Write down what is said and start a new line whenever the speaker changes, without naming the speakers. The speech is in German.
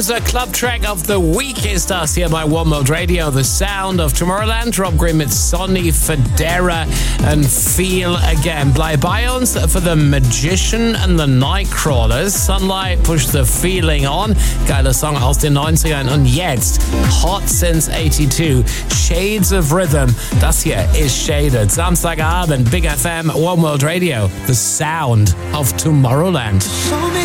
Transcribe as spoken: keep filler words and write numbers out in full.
unser Club Track of the Week ist das hier bei One World Radio. The Sound of Tomorrowland. Rob Green mit Sonny Fodera and Feel Again. Bleib bei uns für The Magician and the Nightcrawlers. Sunlight, Push the Feeling On. Geiler Song aus den neunzigern. Und jetzt, Hot Since eighty-two, Shades of Rhythm. Das hier ist Shaded. Samstagabend, Big F M, One World Radio. The Sound of Tomorrowland.